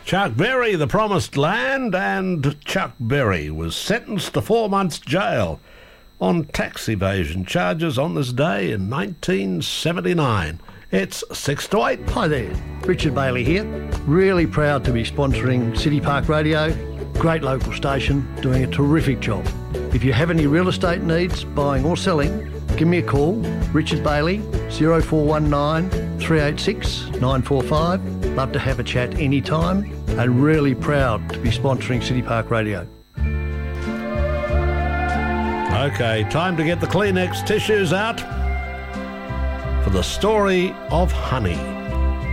Chuck Berry, The Promised Land, and Chuck Berry was sentenced to 4 months' jail on tax evasion charges on this day in 1979. It's 6 to 8. Hi there, Richard Bailey here. Really proud to be sponsoring City Park Radio. Great local station, doing a terrific job. If you have any real estate needs, buying or selling, give me a call, Richard Bailey, 0419 386 945. Love to have a chat anytime, and really proud to be sponsoring City Park Radio. Okay, time to get the Kleenex tissues out for the story of honey.